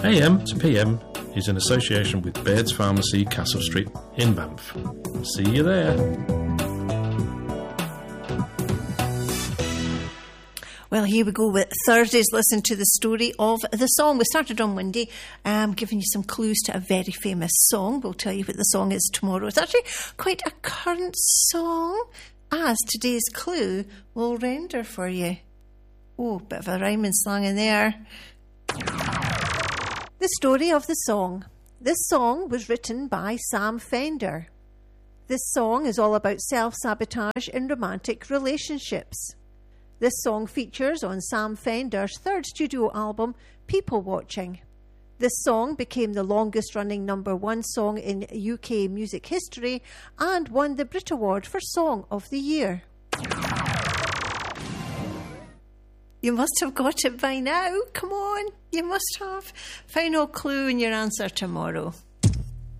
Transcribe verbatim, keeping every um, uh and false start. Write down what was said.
A M to P M is in association with Baird's Pharmacy, Castle Street in Banff. See you there. Well, here we go with Thursday's Listen to the Story of the Song. We started on Monday, um, giving you some clues to a very famous song. We'll tell you what the song is tomorrow. It's actually quite a current song, as today's clue will render for you. Oh, bit of a rhyming slang in there. The story of the song. This song was written by Sam Fender. This song is all about self-sabotage in romantic relationships. This song features on Sam Fender's third studio album, People Watching. This song became the longest-running number one song in U K music history and won the Brit Award for Song of the Year. You must have got it by now. Come on, you must have. Final clue and your answer tomorrow.